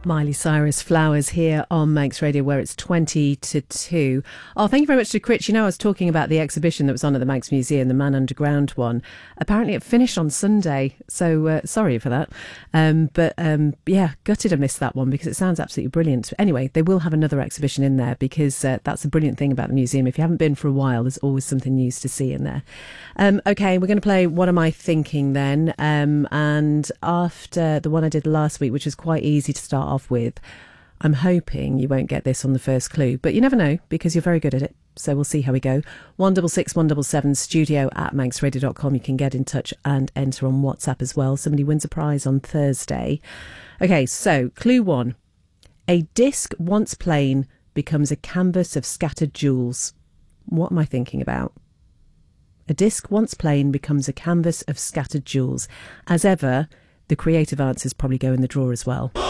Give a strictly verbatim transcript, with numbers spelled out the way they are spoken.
Miley Cyrus, Flowers, here on Manx Radio, where it's twenty to two. Oh, thank you very much to Critch. You know, I was talking about the exhibition that was on at the Manx Museum, the Man Underground one. Apparently it finished on Sunday, so uh, sorry for that. Um, but um, yeah, gutted I missed that one because it sounds absolutely brilliant. Anyway, they will have another exhibition in there because uh, that's a brilliant thing about the museum. If you haven't been for a while, there's always something new to see in there. Um, okay, we're going to play What Am I Thinking then? Um, and after the one I did last week, which was quite easy to start off with, I'm hoping you won't get this on the first clue, but you never know because you're very good at it. So we'll see how we go. one six six one seven seven studio at manx radio dot com. You can get in touch and enter on WhatsApp as well. Somebody wins a prize on Thursday. Okay, so clue one. A disc once plain becomes a canvas of scattered jewels. What am I thinking about? A disc once plain becomes a canvas of scattered jewels. As ever, the creative answers probably go in the drawer as well.